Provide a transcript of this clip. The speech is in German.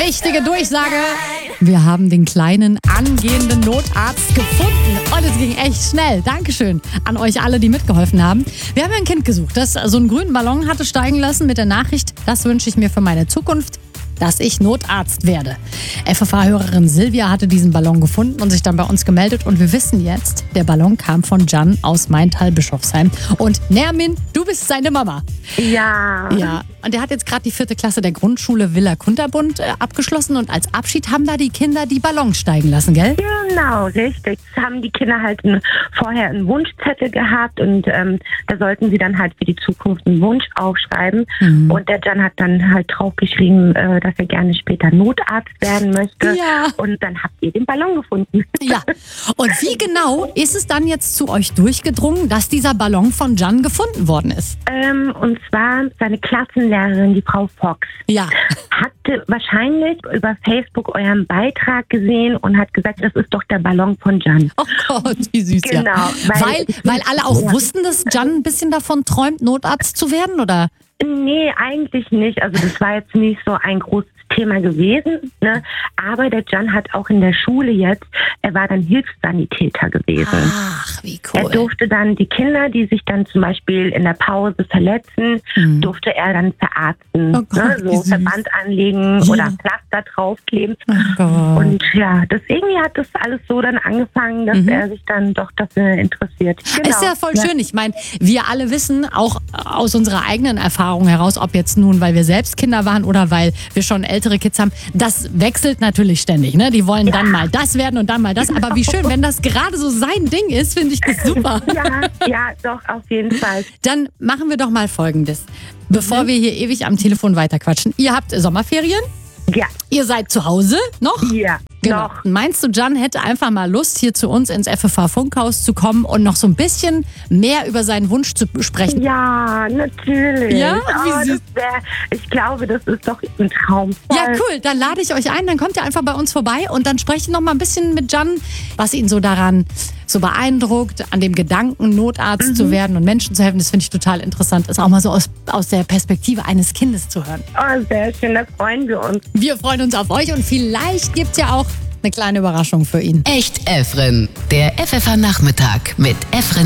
Wichtige Durchsage. Wir haben den kleinen angehenden Notarzt gefunden. Und es ging echt schnell. Dankeschön an euch alle, die mitgeholfen haben. Wir haben ein Kind gesucht, das so einen grünen Ballon hatte steigen lassen mit der Nachricht, das wünsche ich mir für meine Zukunft, dass ich Notarzt werde. FFH-Hörerin Silvia hatte diesen Ballon gefunden und sich dann bei uns gemeldet. Und wir wissen jetzt, der Ballon kam von Can aus Maintal-Bischofsheim. Und Nermin, du bist seine Mama. Ja. Ja, und der hat jetzt gerade die 4. Klasse der Grundschule Villa Kunterbund abgeschlossen. Und als Abschied haben da die Kinder die Ballons steigen lassen, gell? Genau, richtig. Das haben die Kinder halt vorher einen Wunschzettel gehabt und da sollten sie dann halt für die Zukunft einen Wunsch aufschreiben. Und der Can hat dann halt draufgeschrieben, dass er gerne später Notarzt werden möchte. Ja. Und dann habt ihr den Ballon gefunden. Ja. Und wie genau ist es dann jetzt zu euch durchgedrungen, dass dieser Ballon von Can gefunden worden ist? Und zwar seine Klassenlehrerin, die Frau Fox, Ja. hatte wahrscheinlich über Facebook euren Beitrag gesehen und hat gesagt, das ist doch der Ballon von Can. Oh Gott, wie süß, Genau, ja. Weil alle auch wussten, dass Can ein bisschen davon träumt, Notarzt zu werden, oder? Nee, eigentlich nicht. Also das war jetzt nicht so ein großes Thema gewesen, ne? Aber der Can hat auch in der Schule jetzt, er war dann Hilfssanitäter gewesen. Ach, wie cool. Er durfte dann die Kinder, die sich dann zum Beispiel in der Pause verletzen, durfte er dann verarzten. Oh Gott, wie so süß. Verband anlegen oder Pflaster draufkleben. Oh Gott. Und ja, irgendwie hat das alles so dann angefangen, dass er sich dann doch dafür interessiert. Genau. Ist ja voll schön. Ich meine, wir alle wissen auch aus unserer eigenen Erfahrung heraus, ob jetzt nun, weil wir selbst Kinder waren oder weil wir schon ältere Kids haben, das wechselt natürlich ständig. Ne? Die wollen dann mal das werden und dann mal das. Aber wie schön, wenn das gerade so sein Ding ist, finde ich das super. Ja, doch, auf jeden Fall. Dann machen wir doch mal Folgendes. Bevor wir hier ewig am Telefon weiterquatschen. Ihr habt Sommerferien? Ja. Ihr seid zu Hause noch? Ja, Genau. doch. Meinst du, Can hätte einfach mal Lust, hier zu uns ins FFH-Funkhaus zu kommen und noch so ein bisschen mehr über seinen Wunsch zu sprechen? Ja, natürlich. Ja? Wie süß. Ich glaube, das ist doch ein Traum. Ja, cool. Dann lade ich euch ein. Dann kommt ihr einfach bei uns vorbei und dann spreche ich noch mal ein bisschen mit Can, was ihn so daran so beeindruckt, an dem Gedanken, Notarzt zu werden und Menschen zu helfen. Das finde ich total interessant. Ist auch mal so aus der Perspektive eines Kindes zu hören. Oh, sehr schön, da freuen wir uns. Wir freuen uns auf euch und vielleicht gibt es ja auch eine kleine Überraschung für ihn. Echt Efren, der FFH-Nachmittag mit Efren